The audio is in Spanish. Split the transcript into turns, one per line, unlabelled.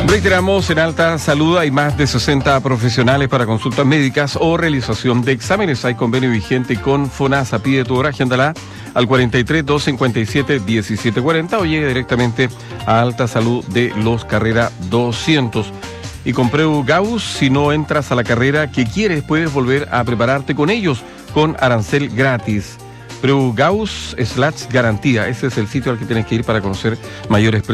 Reiteramos, en Alta Salud hay más de 60 profesionales para consultas médicas o realización de exámenes. Hay convenio vigente con FONASA. Pide tu hora, agéndala al 43-257-1740 o llegue directamente a Alta Salud de Los Carrera 200. Y con Preu Gauss, si no entras a la carrera que quieres, puedes volver a prepararte con ellos con arancel gratis. Preu Gauss /garantía. Ese es el sitio al que tienes que ir para conocer mayores